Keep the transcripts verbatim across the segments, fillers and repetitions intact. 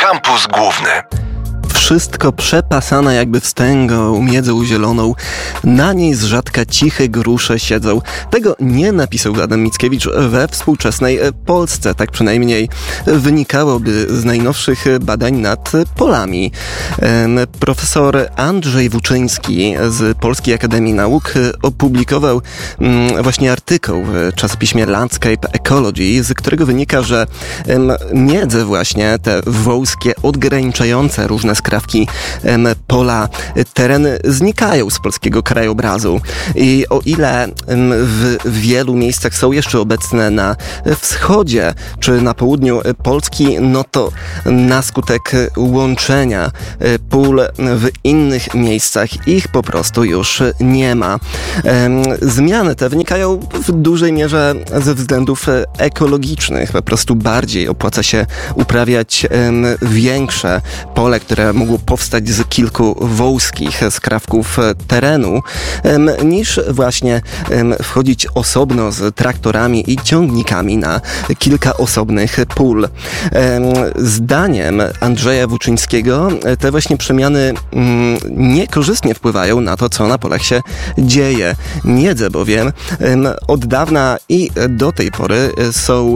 Kampus Główny. Wszystko przepasane jakby wstęgą, miedzą zieloną, na niej z rzadka ciche grusze siedzą. Tego nie napisał Adam Mickiewicz we współczesnej Polsce, tak przynajmniej wynikałoby z najnowszych badań nad polami. Profesor Andrzej Włóczyński z Polskiej Akademii Nauk opublikował właśnie artykuł w czasopiśmie Landscape Ecology, z którego wynika, że miedze właśnie, te wąskie, odgraniczające różne skrawki pola, tereny znikają z polskiego krajobrazu. I o ile w wielu miejscach są jeszcze obecne na wschodzie czy na południu Polski, no to na skutek łączenia pól w innych miejscach ich po prostu już nie ma. Zmiany te wynikają w dużej mierze ze względów ekologicznych. Po prostu bardziej opłaca się uprawiać większe pole, które mogło powstać z kilku wąskich skrawków terenu, niż właśnie wchodzić osobno z traktorami i ciągnikami na kilka osobnych pól. Zdaniem Andrzeja Włóczyńskiego te właśnie przemiany niekorzystnie wpływają na to, co na polach się dzieje. Miedze bowiem od dawna i do tej pory są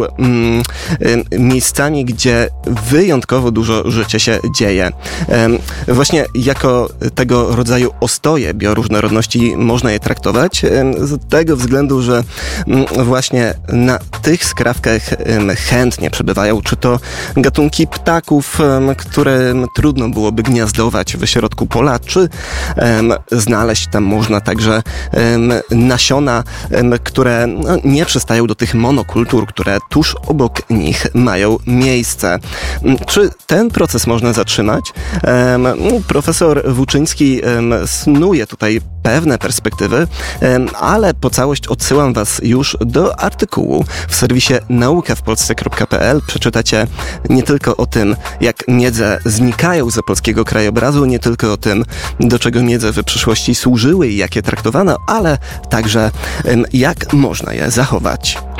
miejscami, gdzie wyjątkowo dużo życia się dzieje. Właśnie jako tego rodzaju ostoje bioróżnorodności można je traktować z tego względu, że właśnie na tych skrawkach chętnie przebywają czy to gatunki ptaków, które trudno byłoby gniazdować w środku pola, czy znaleźć tam można także nasiona, które nie przystają do tych monokultur, które tuż obok nich mają miejsce. Czy ten proces można zatrzymać? Profesor Włóczyński snuje tutaj pewne perspektywy, ale po całość odsyłam Was już do artykułu w serwisie nauka w polsce kropka p l. Przeczytacie nie tylko o tym, jak miedze znikają ze polskiego krajobrazu, nie tylko o tym, do czego miedze w przyszłości służyły i jak je traktowano, ale także jak można je zachować.